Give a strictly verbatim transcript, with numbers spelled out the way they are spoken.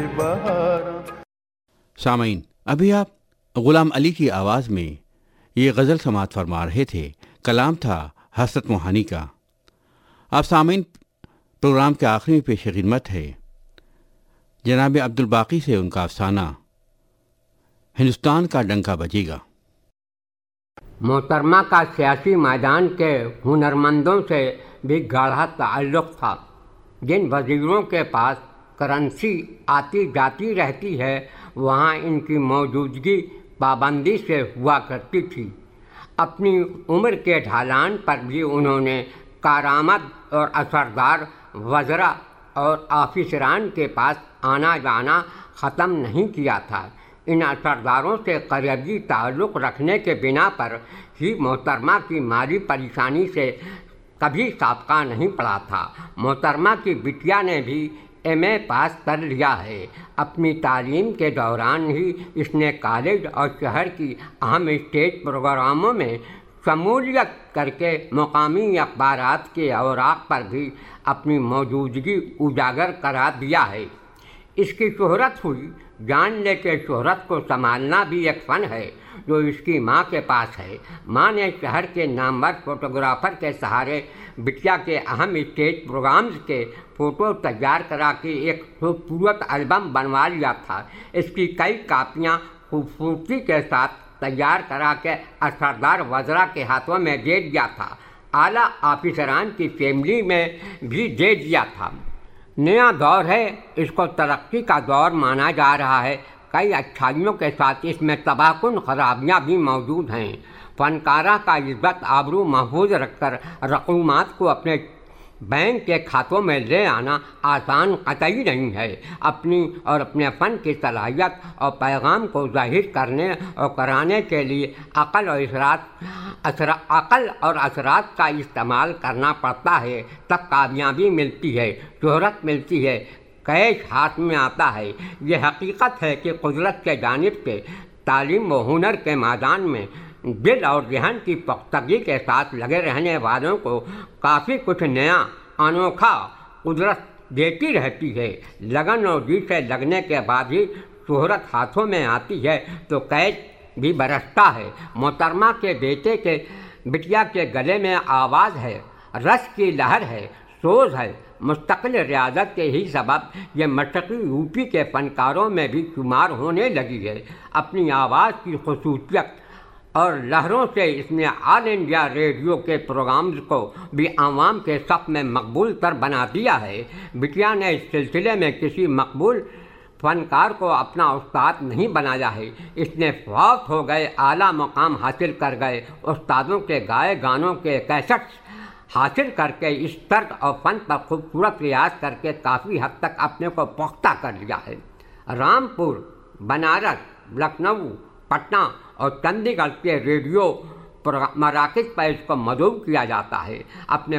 سامعین، ابھی آپ غلام علی کی آواز میں یہ غزل سماعت فرما رہے تھے. کلام تھا حسرت موہانی کا. آپ سامعین، پروگرام کے آخری میں پیش خدمت ہے جناب عبدالباقی سے ان کا افسانہ ہندوستان کا ڈنکا بجے گا. محترمہ کا سیاسی میدان کے ہنرمندوں سے بھی گاڑھا تعلق تھا. جن وزیروں کے پاس کرنسی آتی جاتی رہتی ہے وہاں ان کی موجودگی پابندی سے ہوا کرتی تھی. اپنی عمر کے ڈھلان پر بھی انہوں نے کارآمد اور اثردار وزراء اور آفیسران کے پاس آنا جانا ختم نہیں کیا تھا. ان اثرداروں سے قریبی تعلق رکھنے کے بنا پر ہی محترمہ کی مالی پریشانی سے کبھی سابقہ نہیں پڑا تھا. محترمہ کی بٹیا نے بھی ایم اے پاس کر لیا ہے. اپنی تعلیم کے دوران ہی اس نے کالج اور شہر کی اہم اسٹیج پروگراموں میں شمولیت کر کے مقامی اخبارات کے اوراق پر بھی اپنی موجودگی اجاگر کرا دیا ہے. اس کی شہرت ہوئی. جان لے کے شہرت کو سنبھالنا بھی ایک فن ہے جو اس کی ماں کے پاس ہے. ماں نے شہر کے نامور فوٹوگرافر کے سہارے بٹیا کے اہم اسٹیج پروگرامز کے فوٹو تیار کرا کے ایک خوبصورت البم بنوا لیا تھا. اس کی کئی کاپیاں خوبصورتی کے ساتھ تیار کرا کے اثردار وزراء کے ہاتھوں میں دے دیا تھا. اعلیٰ آفیسران کی فیملی میں بھی دے دیا تھا. نیا دور ہے، اس کو ترقی کا دور مانا جا رہا ہے. کئی اچھائیوں کے ساتھ اس میں تباہ کن خرابیاں بھی موجود ہیں. فنکارہ کا عزت آبرو محفوظ رکھ کر رقومات کو اپنے بینک کے کھاتوں میں لے آنا آسان قطعی نہیں ہے. اپنی اور اپنے فن کی صلاحیت اور پیغام کو ظاہر کرنے اور کرانے کے لیے عقل اور اثرات اثر عقل اور اثرات کا استعمال کرنا پڑتا ہے. تب کامیابی ملتی ہے، شہرت ملتی ہے، کیش ہاتھ میں آتا ہے. یہ حقیقت ہے کہ قدرت کے جانب سے تعلیم و ہنر کے میدان میں دل اور ذہن کی پختگی کے ساتھ لگے رہنے والوں کو کافی کچھ نیا انوکھا قدرت دیتی رہتی ہے. لگن اور جی سے لگنے کے بعد ہی شہرت ہاتھوں میں آتی ہے تو کیش بھی برستا ہے. محترمہ کے بیٹے کے بٹیا کے گلے میں آواز ہے، رس کی لہر ہے، سوز ہے. مستقل ریاضت کے ہی سبب یہ مشرقی یو پی کے فنکاروں میں بھی شمار ہونے لگی ہے. اپنی آواز کی خصوصیت اور لہروں سے اس نے آل انڈیا ریڈیو کے پروگرامز کو بھی عوام کے صف میں مقبول تر بنا دیا ہے. بٹیا نے اس سلسلے میں کسی مقبول فنکار کو اپنا استاد نہیں بنایا ہے. اس نے فوت ہو گئے اعلیٰ مقام حاصل کر گئے استادوں کے گائے گانوں کے کیسٹس حاصل کر کے اس طرز اور فن پر خوبصورت ریاض کر کے کافی حد تک اپنے کو پختہ کر لیا ہے. رامپور، بنارس، لکھنؤ، پٹنہ اور چنڈی گڑھ کے ریڈیو مراکز پر اس کو مدعو کیا جاتا ہے. اپنے